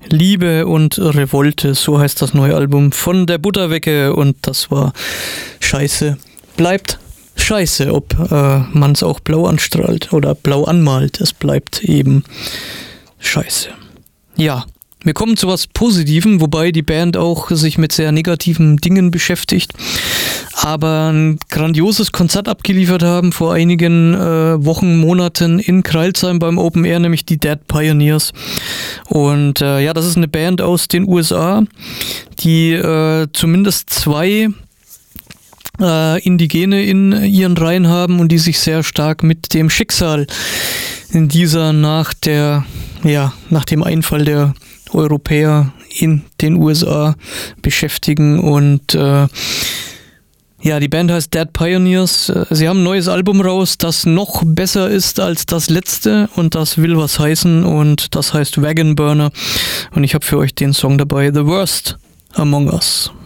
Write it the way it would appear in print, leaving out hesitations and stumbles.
Liebe und Revolte, so heißt das neue Album von der Butterwecke und das war scheiße. Bleibt scheiße, ob man es auch blau anstrahlt oder blau anmalt. Es bleibt eben scheiße. Ja, wir kommen zu was Positivem, wobei die Band auch sich mit sehr negativen Dingen beschäftigt, aber ein grandioses Konzert abgeliefert haben vor einigen Wochen, Monaten in Crailsheim beim Open Air, nämlich die Dead Pioneers. Und ja, das ist eine Band aus den USA, die zumindest 2 Indigene in ihren Reihen haben und die sich sehr stark mit dem Schicksal in dieser nach dem Einfall der Europäer in den USA beschäftigen und ja, die Band heißt Dead Pioneers. Sie haben ein neues Album raus, das noch besser ist als das letzte und das will was heißen und das heißt Wagon Burner und ich habe für euch den Song dabei, The Worst Among Us.